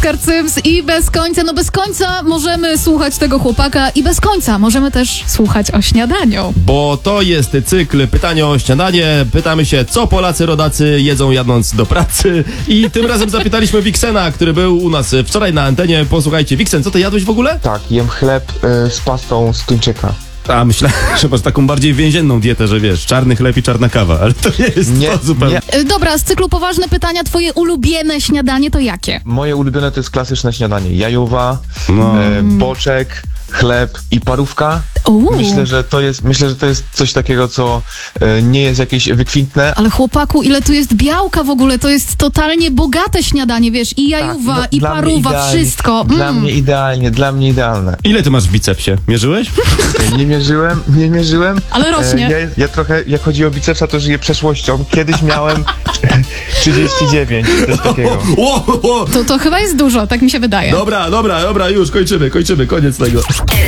Oskar Cyms i Bez końca. No bez końca możemy słuchać tego chłopaka i bez końca możemy też słuchać o śniadaniu. Bo to jest cykl Pytanie o śniadanie. Pytamy się, co Polacy rodacy jedzą jadąc do pracy. I tym razem zapytaliśmy Wiksena, który był u nas wczoraj na antenie. Posłuchajcie, Wiksen, co ty jadłeś w ogóle? Tak, jem chleb z pastą z tuńczyka. A myślę, że masz taką bardziej więzienną dietę, że wiesz, czarny chleb i czarna kawa, ale to nie jest to zupełnie. Dobra, z cyklu poważne pytania, twoje ulubione śniadanie to jakie? Moje ulubione to jest klasyczne śniadanie. Jajowa, No. boczek, chleb i parówka. Myślę, że to jest coś takiego, co nie jest jakieś wykwintne. Ale chłopaku, ile tu jest białka w ogóle, to jest totalnie bogate śniadanie, wiesz, i jajuwa, no, i dla mnie paruwa, idealnie. wszystko. Dla mnie idealne. Ile ty masz w bicepsie? Mierzyłeś? Nie mierzyłem. Ale rośnie. Ja trochę, jak chodzi o bicepsa, to żyję przeszłością. Kiedyś miałem 39, coś takiego. To chyba jest dużo, tak mi się wydaje. Dobra, już kończymy, koniec tego.